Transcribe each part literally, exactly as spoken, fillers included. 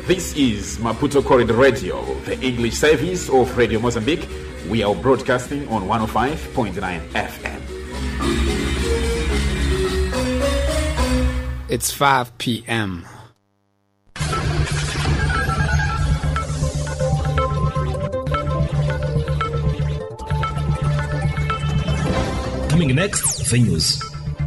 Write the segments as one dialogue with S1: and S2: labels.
S1: This is Maputo Corridor Radio, the English service of Radio Mozambique. We are broadcasting on one oh five point nine F M.
S2: It's five p.m.
S3: Coming next, the news.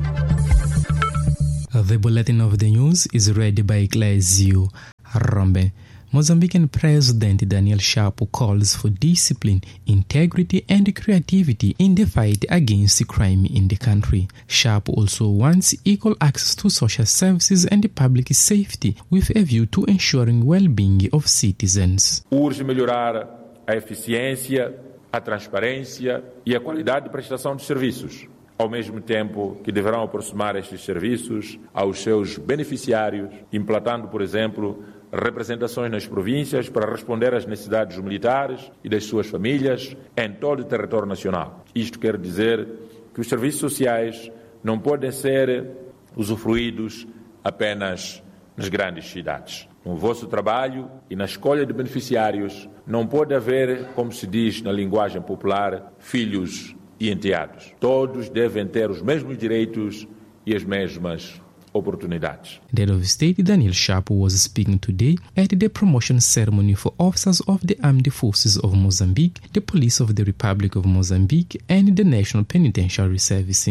S4: The bulletin of the news is read by Claizio Rombe. Mozambican President Daniel Chapo calls for discipline, integrity and creativity in the fight against crime in the country. Chapo also wants equal access to social services and public safety with a view to ensuring well-being of citizens.
S5: Urge melhorar a eficiência, a transparência e a qualidade de prestação de serviços, ao mesmo tempo que deverão aproximar estes serviços aos seus beneficiários, implantando, por exemplo, representações nas províncias para responder às necessidades dos militares e das suas famílias em todo o território nacional. Isto quer dizer que os serviços sociais não podem ser usufruídos apenas nas grandes cidades. No vosso trabalho e na escolha de beneficiários não pode haver, como se diz na linguagem popular, filhos e enteados. Todos devem ter os mesmos direitos e as mesmas opportunities.
S4: The head of state Daniel Chapo was speaking today at the promotion ceremony for officers of the Armed Forces of Mozambique, the Police of the Republic of Mozambique and the National Penitentiary Service.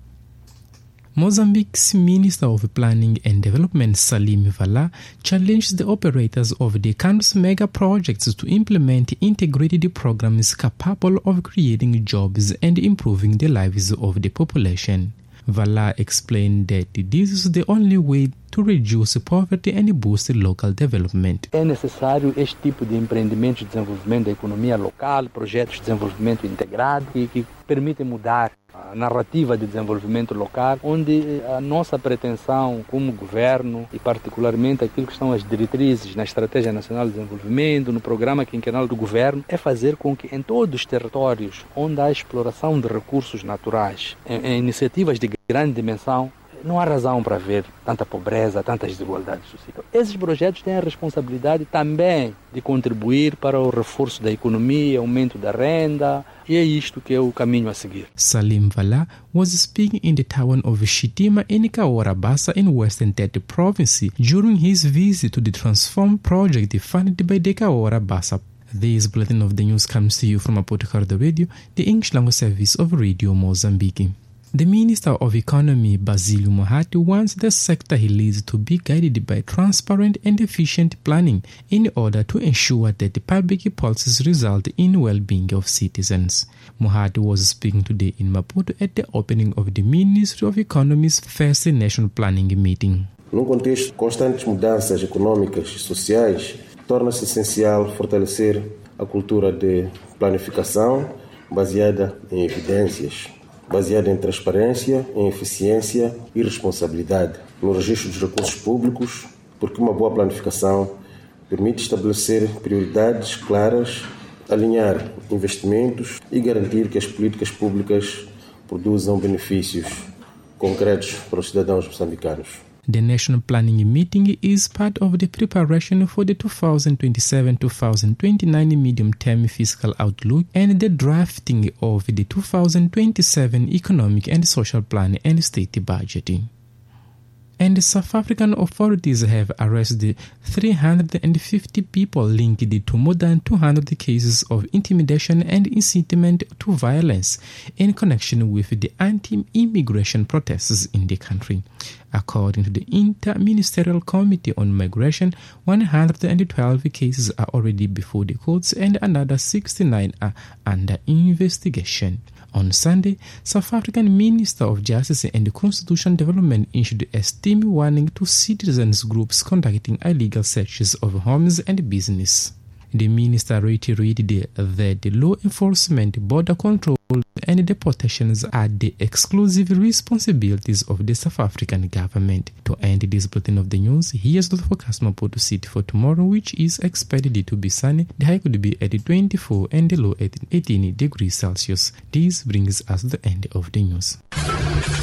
S4: Mozambique's Minister of Planning and Development Salim Vala challenged the operators of the country's mega projects to implement integrated programs capable of creating jobs and improving the lives of the population. Vala explained that this is the only way to reduce poverty and boost local development.
S6: É necessário este tipo de empreendimentos de desenvolvimento da economia local, projetos de desenvolvimento integrado que, que permitem mudar a narrativa de desenvolvimento local, onde a nossa pretensão como governo e particularmente aquilo que estão as diretrizes na Estratégia Nacional de Desenvolvimento, no programa quinquenal do governo, é fazer com que em todos os territórios onde há exploração de recursos naturais, em, em iniciativas de grande dimensão, não há razão para ver tanta pobreza, tantas desigualdades sociais. Esses projetos têm a responsabilidade também de contribuir para o reforço da economia, aumento da renda, e é isto que é o caminho a seguir.
S4: Salim Vala was speaking in the town of Shitima in Cahora Bassa in Western Tete Province during his visit to the Transform project funded by the Cahora Bassa. This bulletin of the news comes to you from Maputo Corridor Radio, the English language service of Radio Mozambique. The Minister of Economy, Basilio Mohati, wants the sector he leads to be guided by transparent and efficient planning in order to ensure that the public policies result in well-being of citizens. Mohati was speaking today in Maputo at the opening of the Ministry of Economy's first National Planning Meeting.
S7: Num contexto de constantes mudanças econômicas e sociais, torna-se essencial fortalecer a cultura de planificação baseada em evidências, baseada em transparência, em eficiência e responsabilidade no registro dos recursos públicos, porque uma boa planificação permite estabelecer prioridades claras, alinhar investimentos e garantir que as políticas públicas produzam benefícios concretos para os cidadãos moçambicanos.
S4: The National Planning Meeting is part of the preparation for the twenty twenty-seven to twenty twenty-nine medium-term fiscal outlook and the drafting of the twenty twenty-seven economic and social plan and state budgeting. And South African authorities have arrested three hundred fifty people linked to more than two hundred cases of intimidation and incitement to violence in connection with the anti-immigration protests in the country. According to the Inter-Ministerial Committee on Migration, one hundred twelve cases are already before the courts and another sixty-nine are under investigation. On Sunday, South African Minister of Justice and Constitutional Development issued a steamy warning to citizens groups conducting illegal searches of homes and business. The minister reiterated that the law enforcement, border control and deportations are the exclusive responsibilities of the South African government. To end this bulletin of the news, here's the forecast Maputo City for tomorrow, which is expected to be sunny. The high could be at twenty-four and the low at eighteen degrees Celsius. This brings us to the end of the news.